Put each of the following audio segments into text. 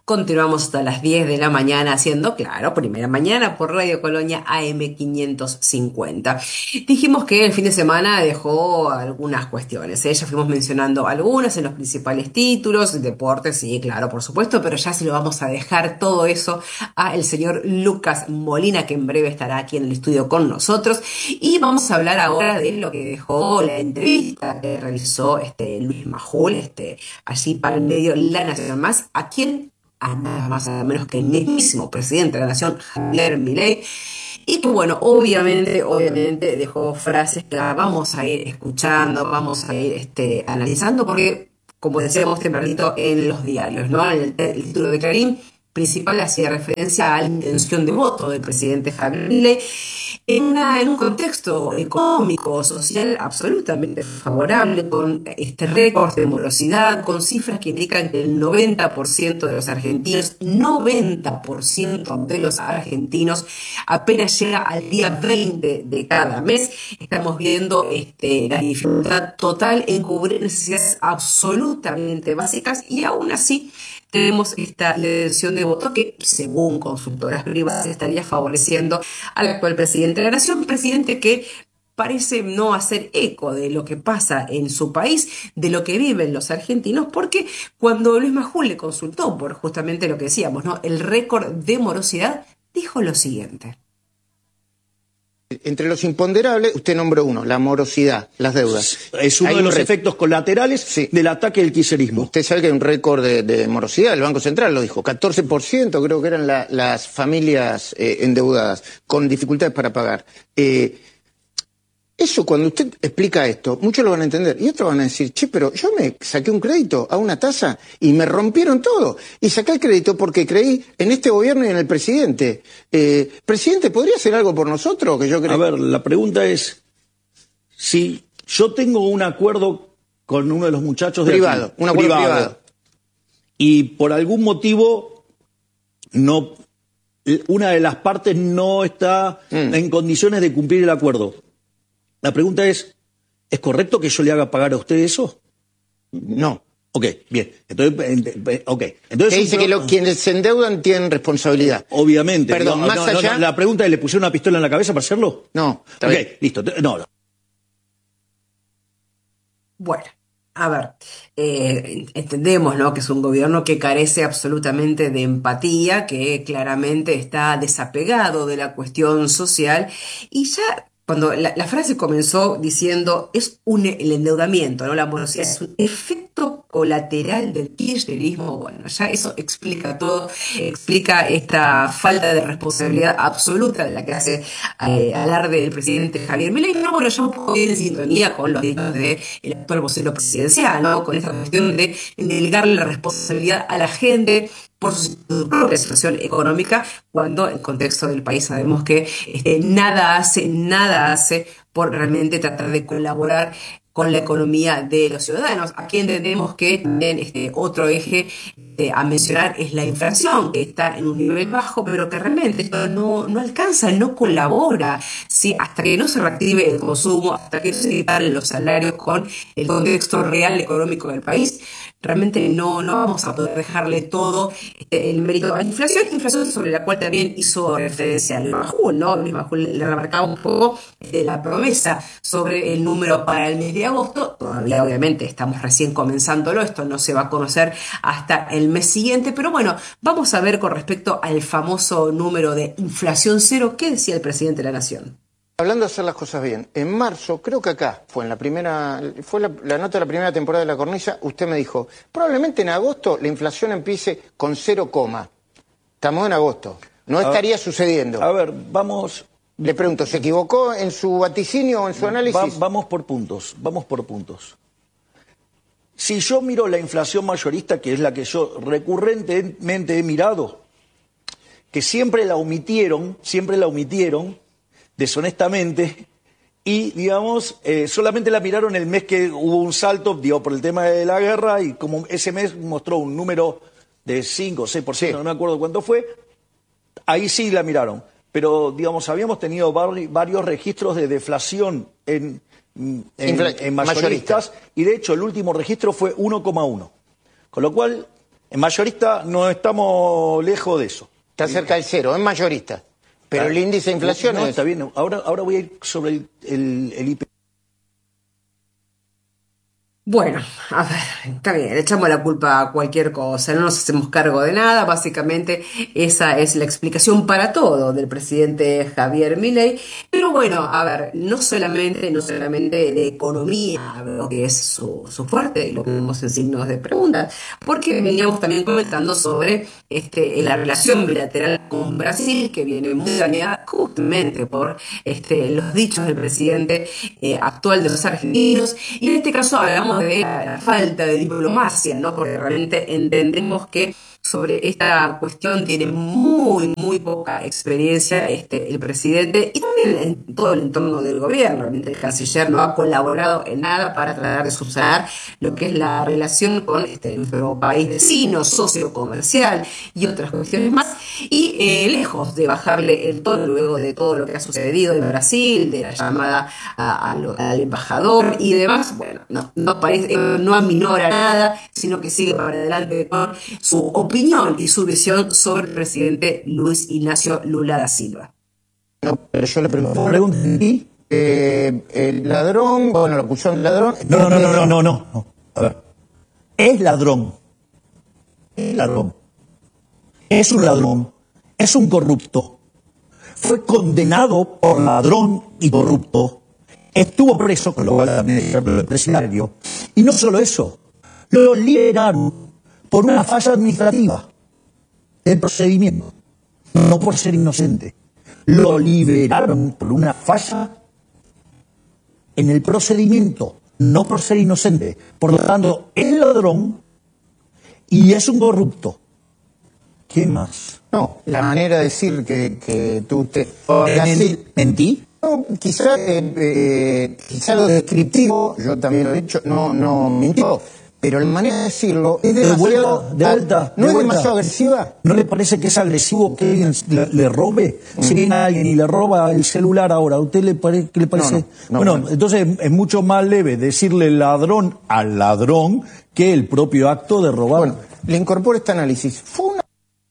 Continuamos hasta las 10 de la mañana haciendo, claro, primera mañana por Radio Colonia AM 550. Dijimos que el fin de semana dejó algunas cuestiones, ¿eh? Ya fuimos mencionando algunas en los principales títulos, deportes, sí, claro, por supuesto, pero ya se lo vamos a dejar todo eso a el señor Lucas Molina, que en breve estará aquí en el estudio con nosotros. Y vamos a hablar ahora de lo que dejó la entrevista que realizó Luis Majul, allí para el medio La Nación Más, a quien a nada más nada menos que el mismísimo presidente de la Nación, Javier Milei, y que bueno, obviamente dejó frases que vamos a ir escuchando, vamos a ir analizando, porque como decíamos tempranito en los diarios, ¿no? El título de Clarín principal hacía referencia a la intención de voto del presidente Javier Milei en un contexto económico, social absolutamente favorable, con este récord de morosidad, con cifras que indican que el 90% de los argentinos, 90% de los argentinos apenas llega al día 20 de cada mes. Estamos viendo la dificultad total en cubrir necesidades absolutamente básicas y aún así tenemos esta elección de voto que, según consultoras privadas, estaría favoreciendo al actual presidente de la Nación, presidente que parece no hacer eco de lo que pasa en su país, de lo que viven los argentinos, porque cuando Luis Majul le consultó por justamente lo que decíamos, ¿no? El récord de morosidad, dijo lo siguiente. Entre los imponderables, usted nombró uno, la morosidad, las deudas. Es uno de los efectos colaterales del ataque del kirchnerismo. Usted sabe que hay un récord de morosidad, el Banco Central lo dijo, 14% creo que eran las familias endeudadas, con dificultades para pagar. Eso, cuando usted explica esto, muchos lo van a entender. Y otros van a decir, che, pero yo me saqué un crédito a una tasa y me rompieron todo. Y saqué el crédito porque creí en este gobierno y en el presidente. Presidente, ¿podría hacer algo por nosotros? Que yo creo... A ver, la pregunta es, si yo tengo un acuerdo con uno de los muchachos de privado, aquí, un acuerdo privado, y por algún motivo una de las partes no está en condiciones de cumplir el acuerdo. La pregunta ¿es correcto que yo le haga pagar a usted eso? No. Ok, bien. Entonces, que dice que quienes se endeudan tienen responsabilidad. Obviamente. Perdón, más allá... la pregunta es, ¿le pusieron una pistola en la cabeza para hacerlo? No. Ok, listo. No. Bueno. A ver, entendemos, ¿no?, que es un gobierno que carece absolutamente de empatía, que claramente está desapegado de la cuestión social y ya cuando la frase comenzó diciendo el endeudamiento, ¿no?, la morosidad es un efecto colateral del kirchnerismo, bueno, ya eso explica todo, explica esta falta de responsabilidad absoluta de la que hace alarde el presidente Javier Milei, pero bueno, ya un poco en sintonía con los dichos del actual vocero presidencial, ¿no?, con esta cuestión de delegarle la responsabilidad a la gente por su propia situación económica, cuando en el contexto del país sabemos que nada hace por realmente tratar de colaborar con la economía de los ciudadanos. Aquí entendemos que también otro eje a mencionar es la inflación, que está en un nivel bajo, pero que realmente esto no alcanza, no colabora, ¿sí? Hasta que no se reactive el consumo, hasta que no se equiparen los salarios con el contexto real económico del país, realmente no vamos a poder dejarle todo el mérito a la inflación sobre la cual también hizo referencia Luis Majul, ¿no? Luis Majul le remarcaba un poco la promesa sobre el número para el mes de agosto. Todavía obviamente estamos recién comenzándolo, esto no se va a conocer hasta el mes siguiente, pero bueno, vamos a ver con respecto al famoso número de inflación cero, ¿qué decía el presidente de la Nación? Hablando de hacer las cosas bien, en marzo, creo que acá fue la nota de la primera temporada de La Cornisa, usted me dijo, probablemente en agosto la inflación empiece con 0, estamos en agosto, no estaría sucediendo. A ver, vamos... Le pregunto, ¿se equivocó en su vaticinio o en su análisis? Vamos por puntos. Si yo miro la inflación mayorista, que es la que yo recurrentemente he mirado, que siempre la omitieron deshonestamente, y digamos, solamente la miraron el mes que hubo un salto, por el tema de la guerra, y como ese mes mostró un número de 5 o 6%, sí, no me acuerdo cuánto fue, ahí sí la miraron. Pero, digamos, habíamos tenido varios registros de deflación en mayoristas, y de hecho el último registro fue 1,1. Con lo cual, En mayorista no estamos lejos de eso. Está cerca del cero, es mayorista. Pero el índice de inflación no, es... está bien. Ahora voy a ir sobre el IPC. Bueno, a ver, está bien, le echamos la culpa a cualquier cosa, no nos hacemos cargo de nada, básicamente esa es la explicación para todo del presidente Javier Milei, pero bueno, a ver, no solamente de economía, lo que es su fuerte, y lo vemos en signos de pregunta, porque veníamos también comentando sobre la relación bilateral con Brasil, que viene muy dañada justamente por los dichos del presidente actual de los argentinos, y en este caso hablamos de la falta de diplomacia, ¿no? Porque realmente entendemos que sobre esta cuestión tiene muy poca experiencia el presidente y también en todo el entorno del gobierno. El canciller no ha colaborado en nada para tratar de subsanar lo que es la relación con nuestro país vecino, socio comercial y otras cuestiones más. Y lejos de bajarle el tono luego de todo lo que ha sucedido en Brasil, de la llamada al embajador y demás, bueno, no aminora nada, sino que sigue para adelante con su opinión y su visión sobre el presidente Luis Ignacio Lula da Silva. No, pero yo le pregunto, el ladrón, bueno, lo acusaron de ladrón... No. A ver, es ladrón. Es un ladrón. Es un corrupto. Fue condenado por ladrón y corrupto. Estuvo preso, con lo cual también es empresario. Y no solo eso, lo liberaron por una falla administrativa del procedimiento, no por ser inocente. Lo liberaron por una falla en el procedimiento, no por ser inocente. Por lo tanto, es ladrón y es un corrupto. ¿Qué más? No, la manera de decir que tú te... ¿Mentí? No, quizá lo descriptivo, yo también lo he dicho, no mintió, pero la manera de decirlo es demasiado... De vuelta. ¿No es demasiado agresiva? ¿No le parece que es agresivo que alguien le robe? Si viene alguien y le roba el celular ahora, ¿a usted qué le parece? No. Entonces es mucho más leve decirle ladrón al ladrón que el propio acto de robar. Bueno, le incorporo este análisis. Fue una...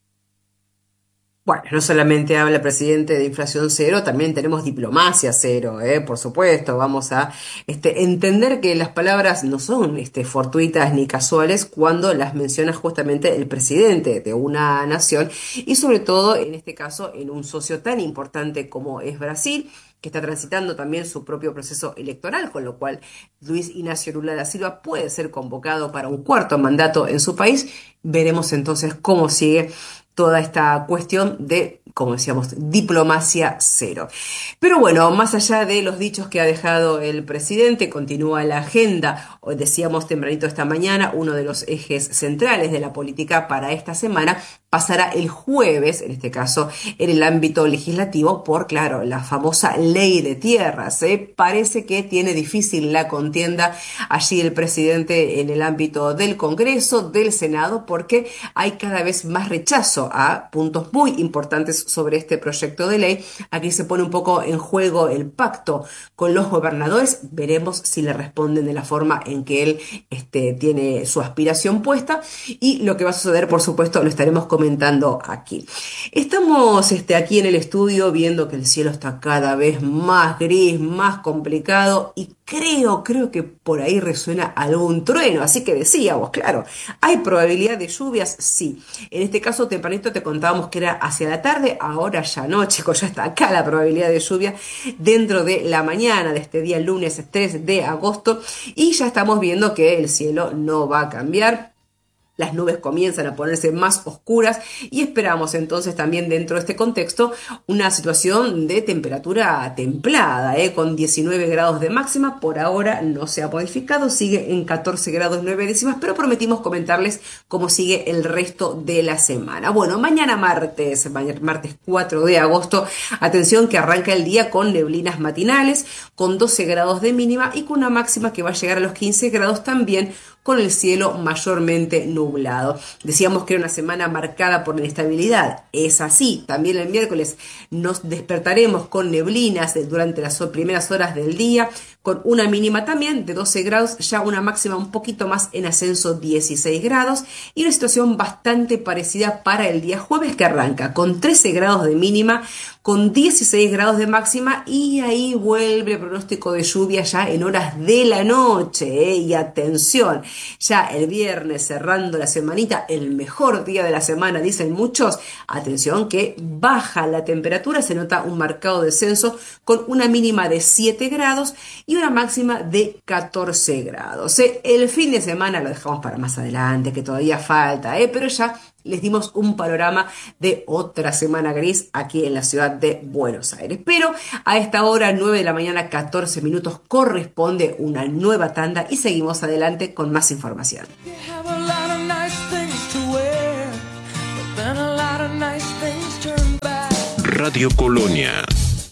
Bueno, no solamente habla el presidente de inflación cero, también tenemos diplomacia cero, por supuesto. Vamos a entender que las palabras no son fortuitas ni casuales cuando las menciona justamente el presidente de una nación y sobre todo, en este caso, en un socio tan importante como es Brasil, que está transitando también su propio proceso electoral, con lo cual Luis Ignacio Lula da Silva puede ser convocado para un cuarto mandato en su país. Veremos entonces cómo sigue toda esta cuestión de, como decíamos, diplomacia cero. Pero bueno, más allá de los dichos que ha dejado el presidente, continúa la agenda. Hoy decíamos tempranito esta mañana, uno de los ejes centrales de la política para esta semana pasará el jueves, en este caso en el ámbito legislativo, por, claro, la famosa ley de tierras. Parece que tiene difícil la contienda allí el presidente en el ámbito del Congreso, del Senado, porque hay cada vez más rechazo a puntos muy importantes sobre este proyecto de ley. Aquí se pone un poco en juego el pacto con los gobernadores. Veremos si le responden de la forma en que él tiene su aspiración puesta, y lo que va a suceder, por supuesto, lo estaremos comentando aquí. Estamos aquí en el estudio viendo que el cielo está cada vez más gris, más complicado, y creo que por ahí resuena algún trueno, así que decíamos, claro, ¿hay probabilidad de lluvias? Sí. En este caso, tempranito te contábamos que era hacia la tarde, ahora ya no, chicos, ya está acá la probabilidad de lluvia dentro de la mañana de este día lunes 3 de agosto, y ya estamos viendo que el cielo no va a cambiar. Las nubes comienzan a ponerse más oscuras y esperamos entonces también dentro de este contexto una situación de temperatura templada, con 19 grados de máxima. Por ahora no se ha modificado, sigue en 14 grados 9 décimas, pero prometimos comentarles cómo sigue el resto de la semana. Bueno, mañana martes 4 de agosto, atención que arranca el día con neblinas matinales, con 12 grados de mínima y con una máxima que va a llegar a los 15 grados también, con el cielo mayormente nublado. Decíamos que era una semana marcada por la inestabilidad. Es así. También el miércoles nos despertaremos con neblinas durante las primeras horas del día, con una mínima también de 12 grados, ya una máxima un poquito más en ascenso, 16 grados, y una situación bastante parecida para el día jueves, que arranca con 13 grados de mínima, con 16 grados de máxima, y ahí vuelve el pronóstico de lluvia ya en horas de la noche, y atención, ya el viernes cerrando la semanita, el mejor día de la semana, dicen muchos, atención que baja la temperatura, se nota un marcado descenso con una mínima de 7 grados y una máxima de 14 grados. El fin de semana lo dejamos para más adelante, que todavía falta, pero ya les dimos un panorama de otra semana gris aquí en la ciudad de Buenos Aires. Pero a esta hora, 9 de la mañana, 14 minutos, corresponde una nueva tanda y seguimos adelante con más información. Radio Colonia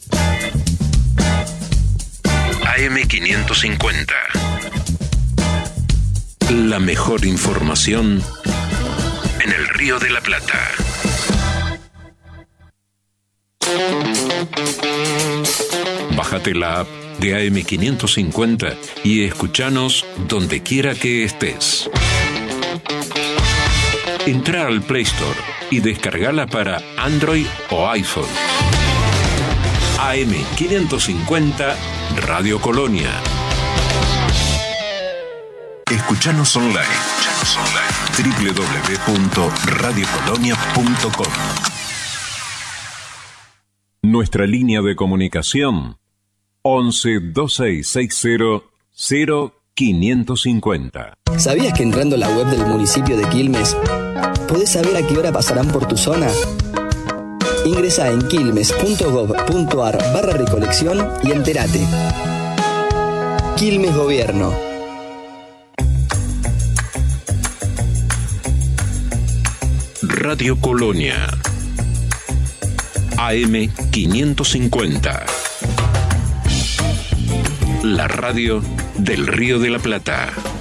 AM550. La mejor información en el Río de la Plata. Bájate la app de AM550 y escuchanos donde quiera que estés. Entra al Play Store y descargala para Android o iPhone. AM550 Radio Colonia. Escuchanos online. www.radiocolonia.com. Nuestra línea de comunicación 11 2660 0550. ¿Sabías que entrando a la web del municipio de Quilmes podés saber a qué hora pasarán por tu zona? Ingresá en quilmes.gov.ar/recolección y entérate. Quilmes Gobierno. Radio Colonia AM550. La radio del Río de la Plata.